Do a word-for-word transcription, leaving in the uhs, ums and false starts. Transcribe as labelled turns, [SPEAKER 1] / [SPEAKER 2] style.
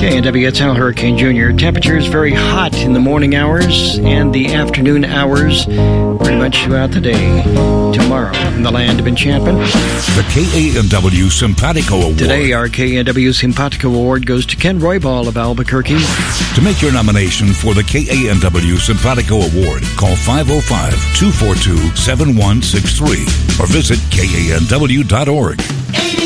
[SPEAKER 1] K N W, it's Al Hurricane Junior Temperatures very hot in the morning hours and the afternoon hours, pretty much throughout the day. Tomorrow, in the land of enchantment,
[SPEAKER 2] the K A N W Simpatico Award.
[SPEAKER 1] Today, our K N W Simpatico Award goes to Ken Roybal of Albuquerque.
[SPEAKER 2] To make your nomination for the K A N W Simpatico Award, call five oh five, two four two, seven one six three or visit K A N W dot org.